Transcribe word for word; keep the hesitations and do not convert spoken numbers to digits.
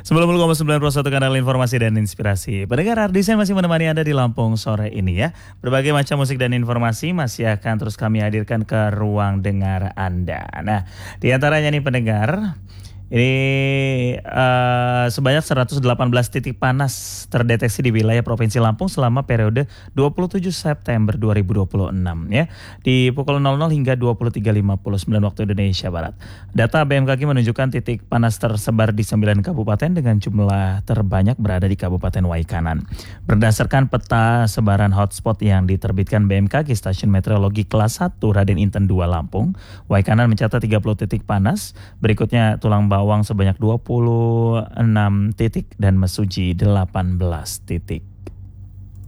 sembilan puluh koma sembilan puluh satu kanal informasi dan inspirasi. Pendengar, Ardisen masih menemani Anda di Lampung sore ini ya. Berbagai macam musik dan informasi masih akan terus kami hadirkan ke ruang dengar Anda. Nah, di antaranya nih pendengar, ini uh, sebanyak seratus delapan belas titik panas terdeteksi di wilayah Provinsi Lampung selama periode dua puluh tujuh September dua ribu dua puluh enam ya. Di pukul nol nol hingga dua puluh tiga lima puluh sembilan waktu Indonesia Barat. Data B M K G menunjukkan titik panas tersebar di sembilan kabupaten dengan jumlah terbanyak berada di Kabupaten Waikanan. Berdasarkan peta sebaran hotspot yang diterbitkan B M K G Stasiun Meteorologi Kelas satu Raden Inten dua Lampung, Waikanan mencatat tiga puluh titik panas, berikutnya Tulang Bawang sebanyak dua puluh enam titik dan Mesuji delapan belas titik.